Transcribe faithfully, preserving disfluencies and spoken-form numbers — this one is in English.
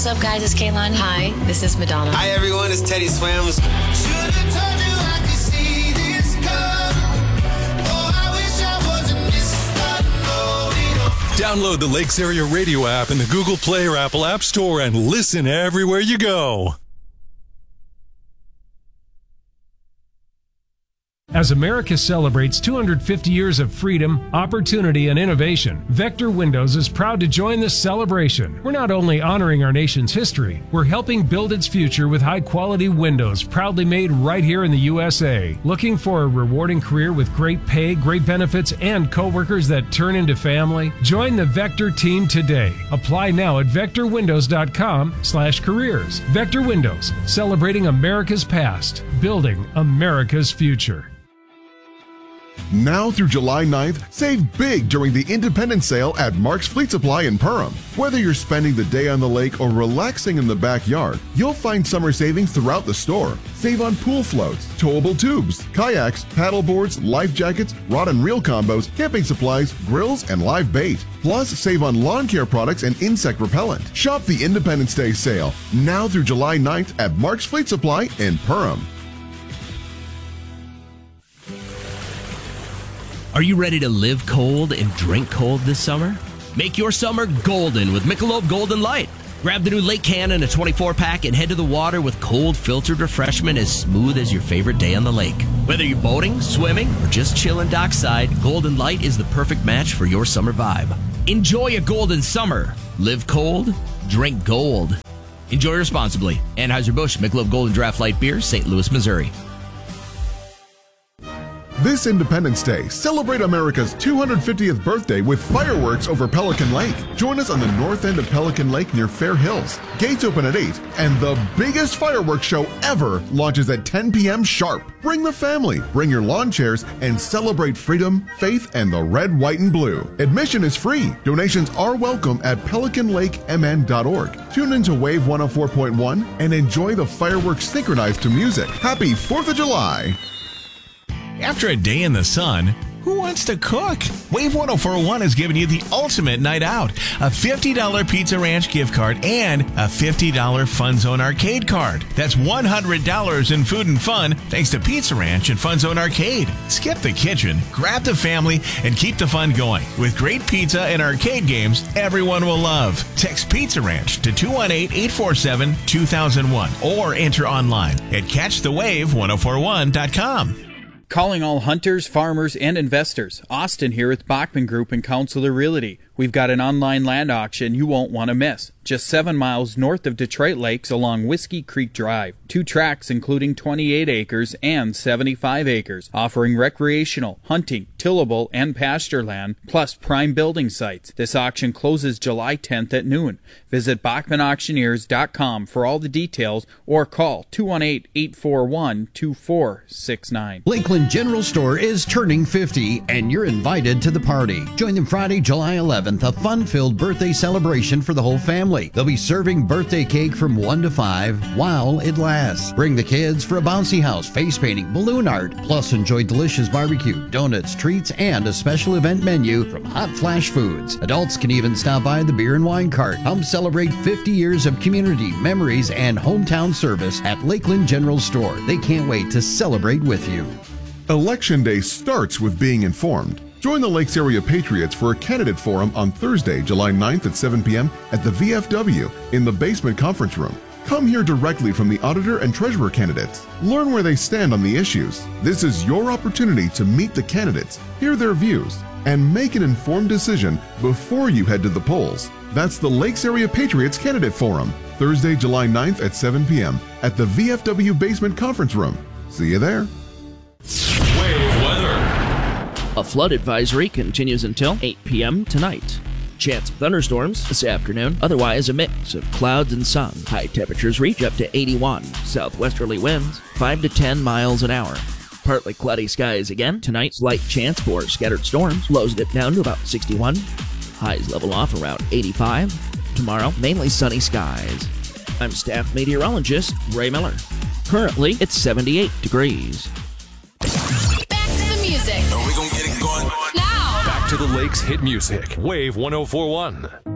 What's up, guys? It's Kehlani. Hi, this is Madonna. Hi, everyone. It's Teddy Swims. Download the Lakes Area Radio app in the Google Play or Apple App Store and listen everywhere you go. As America celebrates two hundred fifty years of freedom, opportunity, and innovation, Vector Windows is proud to join this celebration. We're not only honoring our nation's history, we're helping build its future with high-quality windows proudly made right here in the U S A. Looking for a rewarding career with great pay, great benefits, and coworkers that turn into family? Join the Vector team today. Apply now at vector windows dot com slash careers. Vector Windows, celebrating America's past, building America's future. Now through July ninth, save big during the Independence Sale at Mark's Fleet Supply in Perham. Whether you're spending the day on the lake or relaxing in the backyard, you'll find summer savings throughout the store. Save on pool floats, towable tubes, kayaks, paddle boards, life jackets, rod and reel combos, camping supplies, grills, and live bait. Plus, save on lawn care products and insect repellent. Shop the Independence Day sale now through July ninth at Mark's Fleet Supply in Perham. Are you ready to live cold and drink cold this summer? Make your summer golden with Michelob Golden Light. Grab the new Lake Can in a twenty-four pack and head to the water with cold filtered refreshment as smooth as your favorite day on the lake. Whether you're boating, swimming, or just chilling dockside, Golden Light is the perfect match for your summer vibe. Enjoy a golden summer. Live cold, drink gold. Enjoy responsibly. Anheuser-Busch Michelob Golden Draft Light Beer, Saint Louis, Missouri. This Independence Day, celebrate America's two hundred fiftieth birthday with fireworks over Pelican Lake. Join us on the north end of Pelican Lake near Fair Hills. Gates open at eight, and the biggest fireworks show ever launches at ten p.m. sharp. Bring the family, bring your lawn chairs, and celebrate freedom, faith, and the red, white, and blue. Admission is free. Donations are welcome at pelican lake m n dot org. Tune into Wave one oh four point one and enjoy the fireworks synchronized to music. Happy fourth of July. After a day in the sun, who wants to cook? Wave one oh four point one is giving you the ultimate night out. A fifty dollars Pizza Ranch gift card and a fifty dollars Fun Zone Arcade card. That's one hundred dollars in food and fun thanks to Pizza Ranch and Fun Zone Arcade. Skip the kitchen, grab the family, and keep the fun going. With great pizza and arcade games everyone will love. Text Pizza Ranch to two one eight, eight four seven, two thousand one or enter online at catch the wave one oh four one dot com. Calling all hunters, farmers, and investors. Austin here with Bachman Group and Counselor Realty. We've got an online land auction you won't want to miss. Just seven miles north of Detroit Lakes along Whiskey Creek Drive. Two tracts including twenty-eight acres and seventy-five acres, offering recreational, hunting, tillable, and pasture land, plus prime building sites. This auction closes July tenth at noon. Visit Bachman Auctioneers dot com for all the details or call two one eight, eight four one, two four six nine. Lakeland General Store is turning fifty, and you're invited to the party. Join them Friday, July eleventh, a fun-filled birthday celebration for the whole family. They'll be serving birthday cake from one to five while it lasts. Bring the kids for a bouncy house, face painting, balloon art, plus enjoy delicious barbecue, donuts, treats, and a special event menu from Hot Flash Foods. Adults can even stop by the beer and wine cart. Come celebrate fifty years of community, memories, and hometown service at Lakeland General Store. They can't wait to celebrate with you. Election Day starts with being informed. Join the Lakes Area Patriots for a candidate forum on Thursday, July ninth at seven p.m. at the V F W in the basement conference room. Come hear directly from the auditor and treasurer candidates. Learn where they stand on the issues. This is your opportunity to meet the candidates, hear their views, and make an informed decision before you head to the polls. That's the Lakes Area Patriots Candidate Forum, Thursday, July ninth at seven p.m. at the V F W basement conference room. See you there. Wave weather. A flood advisory continues until eight p.m. tonight. Chance of thunderstorms this afternoon. Otherwise, a mix of clouds and sun. High temperatures reach up to eighty-one. Southwesterly winds five to ten miles an hour. Partly cloudy skies again. Tonight, slight chance for scattered storms. Lows dip down to about sixty-one. Highs level off around eighty-five. Tomorrow, mainly sunny skies. I'm staff meteorologist Ray Miller. Currently, it's seventy-eight degrees. Are we gonna get it going? Now! Back to the Lakes hit music. Wave one oh four point one.